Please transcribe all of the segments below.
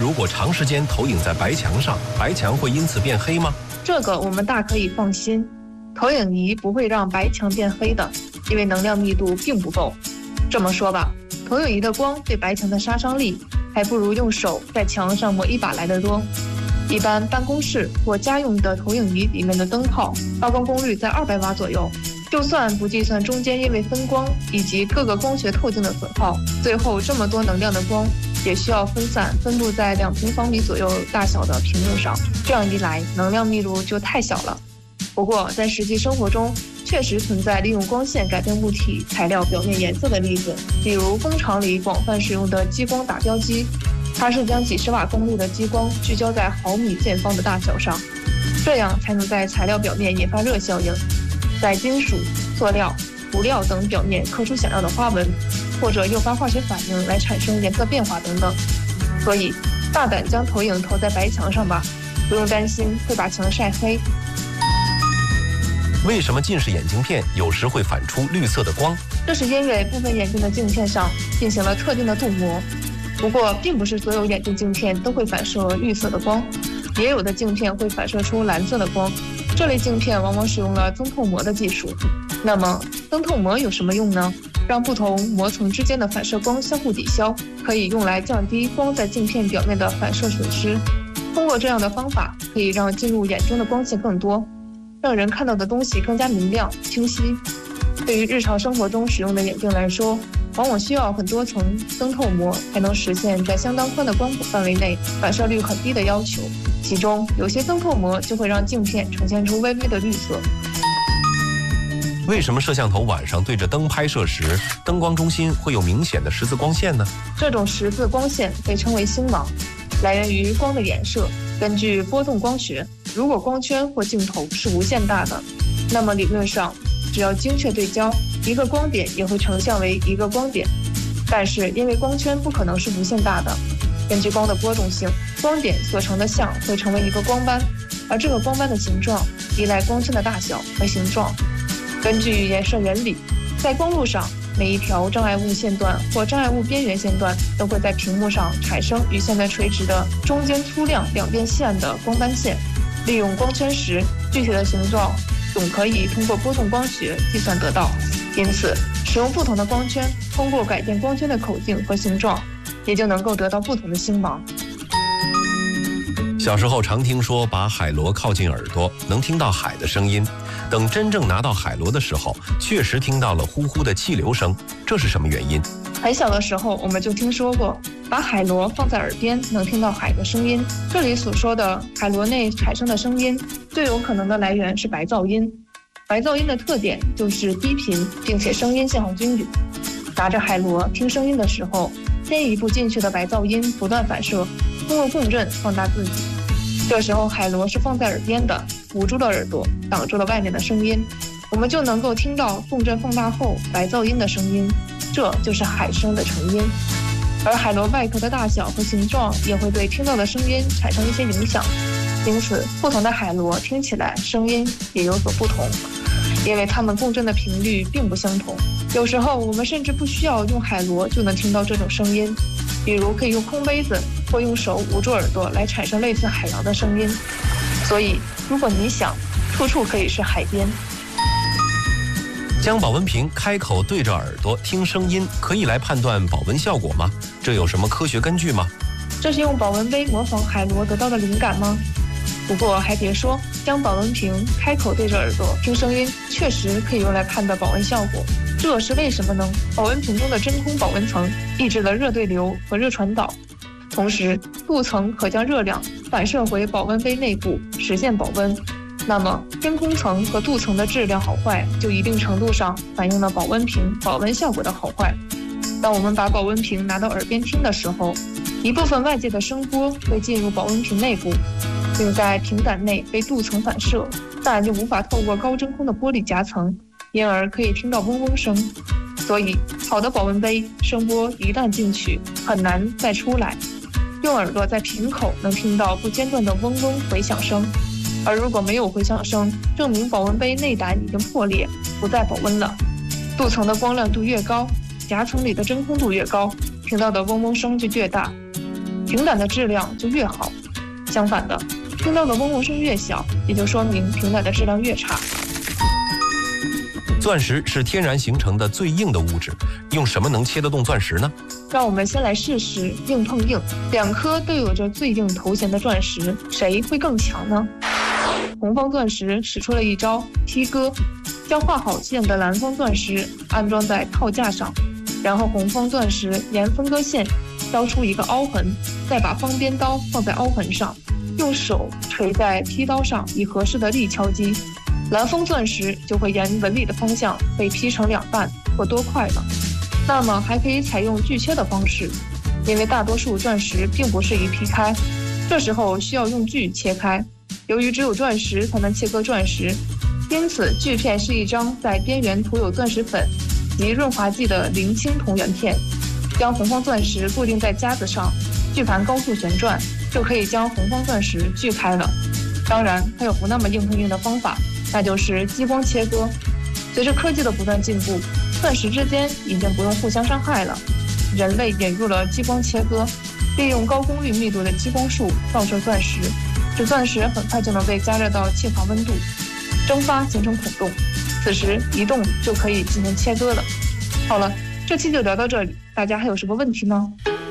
如果长时间投影在白墙上，白墙会因此变黑吗？ 这个我们大可以放心，投影仪不会让白墙变黑的，因为能量密度并不够。这么说吧，投影仪的光对白墙的杀伤力还不如用手在墙上抹一把来得多。一般办公室或家用的投影仪里面的灯泡发光功率在200瓦左右，就算不计算中间因为分光以及各个光学透镜的损耗，最后这么多能量的光也需要分布在2平方米左右大小的屏幕上，这样一来能量密度就太小了。不过在实际生活中确实存在利用光线改变物体材料表面颜色的例子，比如工厂里广泛使用的激光打标机，它是将几十瓦功率的激光聚焦在毫米见方的大小上，这样才能在材料表面引发热效应，在金属、塑料、涂料等表面刻出想要的花纹，或者诱发化学反应来产生颜色变化等等。所以大胆将投影投在白墙上吧，不用担心会把墙晒黑。 为什么近视眼镜片有时会反出绿色的光？ 这是因为部分眼镜的镜片上进行了特定的镀膜，不过并不是所有眼镜镜片都会反射绿色的光，也有的镜片会反射出蓝色的光。这类镜片往往使用了增透膜的技术。那么增透膜有什么用呢？让不同膜层之间的反射光相互抵消，可以用来降低光在镜片表面的反射损失。通过这样的方法，可以让进入眼中的光线更多，让人看到的东西更加明亮清晰。对于日常生活中使用的眼镜来说，往往需要很多层增透膜才能实现在相当宽的光谱范围内反射率很低的要求，其中有些增透膜就会让镜片呈现出微微的绿色。 为什么摄像头晚上对着灯拍摄时，灯光中心会有明显的十字光线呢？ 这种十字光线被称为星芒，来源于光的衍射。根据波动光学，如果光圈或镜头是无限大的，那么理论上只要精确对焦，一个光点也会成像为一个光点。但是因为光圈不可能是无限大的，根据光的波动性，光点所成的像会成为一个光斑，而这个光斑的形状依赖光圈的大小和形状。根据衍射原理，在光路上，每一条障碍物线段或障碍物边缘线段都会在屏幕上产生与线段垂直的中间粗亮两边线的光斑线。利用光圈时，具体的形状总可以通过波动光学计算得到。因此，使用不同的光圈，通过改变光圈的口径和形状，也就能够得到不同的星芒。 小时候常听说把海螺靠近耳朵能听到海的声音，等真正拿到海螺的时候，确实听到了呼呼的气流声，这是什么原因？ 很小的时候我们就听说过，把海螺放在耳边能听到海的声音。这里所说的海螺内产生的声音，最有可能的来源是白噪音。白噪音的特点就是低频，并且声音信号均匀。拿着海螺听声音的时候，先一步进去的白噪音不断反射，通过共振放大自己。这时候海螺是放在耳边的，捂住了耳朵，挡住了外面的声音，我们就能够听到共振放大后白噪音的声音，这就是海声的成因。而海螺外壳的大小和形状也会对听到的声音产生一些影响，因此不同的海螺听起来声音也有所不同，因为它们共振的频率并不相同。有时候我们甚至不需要用海螺就能听到这种声音，比如可以用空杯子或用手捂住耳朵来产生类似海洋的声音。所以如果你想，处处可以是海边。 将保温瓶开口对着耳朵听声音，可以来判断保温效果吗？这有什么科学根据吗？ 这是用保温杯模仿海螺得到的灵感吗？不过还别说，将保温瓶开口对着耳朵听声音，确实可以用来判断保温效果。这是为什么呢？保温瓶中的真空保温层抑制了热对流和热传导，同时镀层可将热量反射回保温杯内部，实现保温。那么真空层和镀层的质量好坏，就一定程度上反映了保温瓶保温效果的好坏。当我们把保温瓶拿到耳边听的时候，一部分外界的声波会进入保温瓶内部，并在瓶杆内被镀层反射，但就无法透过高真空的玻璃夹层，因而可以听到嗡嗡声。所以好的保温杯声波一旦进去，很难再出来。用耳朵在瓶口能听到不间断的嗡嗡回响声，而如果没有回响声，证明保温杯内胆已经破裂，不再保温了。镀层的光亮度越高，夹层里的真空度越高，听到的嗡嗡声就越大。 平板的质量就越好。相反的，听到的嗡嗡声越小，也就说明平板的质量越差。 钻石是天然形成的最硬的物质，用什么能切得动钻石呢？ 让我们先来试试硬碰硬，两颗都有着最硬头衔的钻石，谁会更强呢？红方钻石使出了一招劈割，将画好线的蓝方钻石安装在套架上，然后红方钻石沿分割线雕出一个凹痕，再把方边刀放在凹痕上，用手捶在劈刀上，以合适的力敲击，蓝方钻石就会沿纹理的方向被劈成2半或多块了。那么还可以采用锯切的方式，因为大多数钻石并不适宜劈开，这时候需要用锯切开。由于只有钻石才能切割钻石，因此锯片是一张在边缘涂有钻石粉及润滑剂的零轻铜圆片，将红方钻石固定在夹子上，锯盘高速旋转，就可以将红方钻石锯开了。当然还有不那么硬碰硬的方法，那就是激光切割。随着科技的不断进步，钻石之间已经不用互相伤害了，人类引入了激光切割，利用高功率密度的激光束照射钻石，使钻石很快就能被加热到气化温度，蒸发形成孔洞，此时移动就可以进行切割了。好了，这期就聊到这里，大家还有什么问题呢？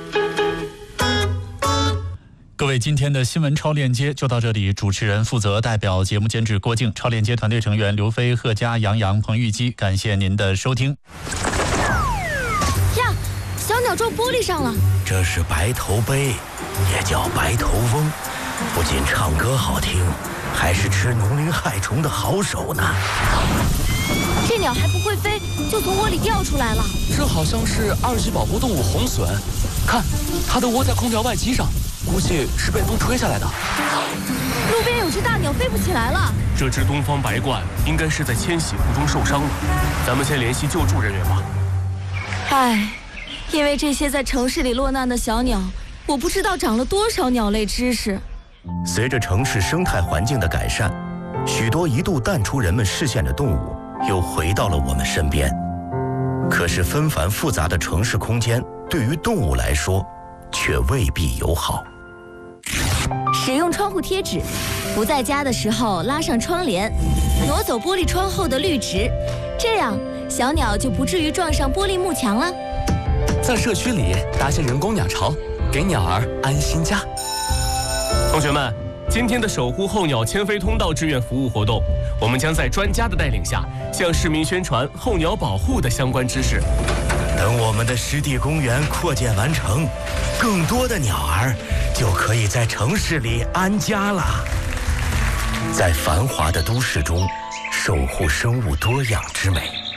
各位，今天的新闻超链接就到这里。主持人负责代表节目监制郭靖，超链接团队成员刘飞、贺佳、杨洋、彭玉基，感谢您的收听。 呀，小鸟撞玻璃上了。 这是白头鹎，也叫白头翁，不仅唱歌好听，还是吃农林害虫的好手呢。 这鸟还不会飞，就从窝里掉出来了。 这好像是2级保护动物红隼，看，它的窝在空调外机上，估计是被风吹下来的。 路边有只大鸟飞不起来了。 这只东方白鹳应该是在迁徙途中受伤了，咱们先联系救助人员吧。 唉，因为这些在城市里落难的小鸟，我不知道长了多少鸟类知识。 随着城市生态环境的改善，许多一度淡出人们视线的动物又回到了我们身边。可是纷繁复杂的城市空间对于动物来说却未必友好。 使用窗户贴纸，不在家的时候拉上窗帘，挪走玻璃窗后的绿植，这样小鸟就不至于撞上玻璃幕墙了。 在社区里搭些人工鸟巢，给鸟儿安心家。 同学们，今天的守护候鸟迁飞通道志愿服务活动，我们将在专家的带领下，向市民宣传候鸟保护的相关知识。 等我们的湿地公园扩建完成，更多的鸟儿就可以在城市里安家了。在繁华的都市中，守护生物多样之美。